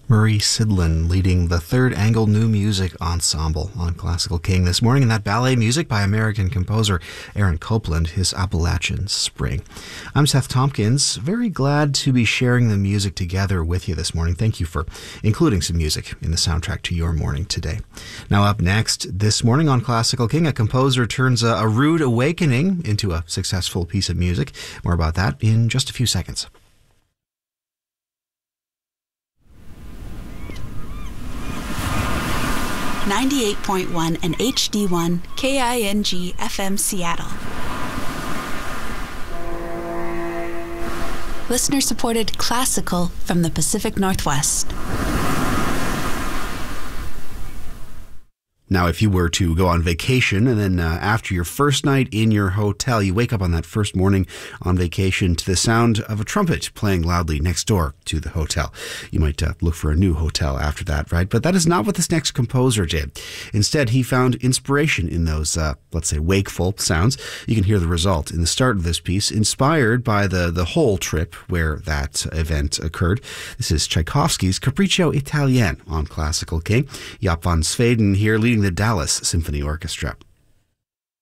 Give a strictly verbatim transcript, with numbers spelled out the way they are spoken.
Murray Sidlin leading the Third Angle New Music Ensemble on Classical King this morning, and that ballet music by American composer Aaron Copland, his Appalachian Spring. I'm Seth Tompkins, very glad to be sharing the music together with you this morning. Thank you for including some music in the soundtrack to your morning today. Now up next this morning on Classical King, a composer turns a, a rude awakening into a successful piece of music. More about that in just a few seconds. ninety-eight point one and H D one K I N G F M Seattle. Listener-supported classical from the Pacific Northwest. Now, if you were to go on vacation and then uh, after your first night in your hotel, you wake up on that first morning on vacation to the sound of a trumpet playing loudly next door to the hotel. You might uh, look for a new hotel after that, right? But that is not what this next composer did. Instead, he found inspiration in those, uh, let's say, wakeful sounds. You can hear the result in the start of this piece, inspired by the, the whole trip where that event occurred. This is Tchaikovsky's Capriccio Italien on Classical King. Jaap van Zweden here leading the Dallas Symphony Orchestra.